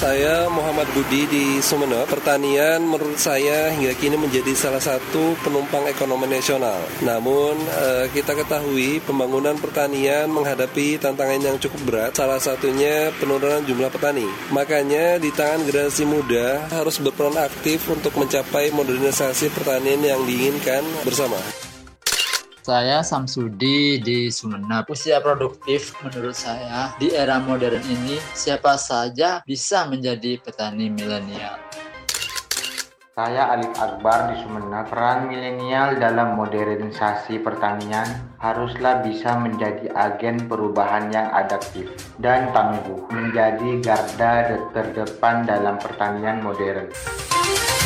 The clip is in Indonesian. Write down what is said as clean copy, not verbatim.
Saya Muhammad Budi di Sumeneb. Pertanian menurut saya hingga kini menjadi salah satu penumpang ekonomi nasional. Namun kita ketahui pembangunan pertanian menghadapi tantangan yang cukup berat. Salah satunya penurunan jumlah petani. Makanya di tangan generasi muda harus berperan aktif untuk mencapai modernisasi pertanian yang diinginkan bersama. Saya Samsudi di Sumeneb. Usia produktif menurut saya di era modern ini siapa saja bisa menjadi petani milenial. Saya Alif Akbar di Sumeneb. Peran milenial dalam modernisasi pertanian haruslah bisa menjadi agen perubahan yang adaptif dan tangguh, menjadi garda terdepan dalam pertanian modern.